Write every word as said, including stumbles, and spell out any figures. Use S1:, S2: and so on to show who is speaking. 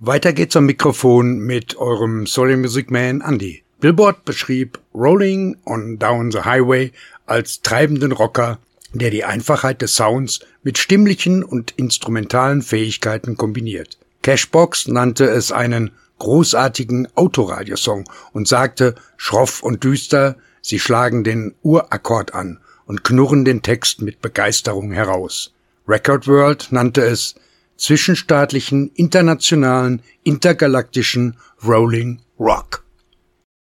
S1: Weiter geht's am Mikrofon mit eurem Soul Music Man Andy. Billboard beschrieb Rolling on Down the Highway als treibenden Rocker, der die Einfachheit des Sounds mit stimmlichen und instrumentalen Fähigkeiten kombiniert. Cashbox nannte es einen großartigen Autoradiosong und sagte, schroff und düster, sie schlagen den Urakkord an und knurren den Text mit Begeisterung heraus. Record World nannte es zwischenstaatlichen, internationalen, intergalaktischen Rolling Rock.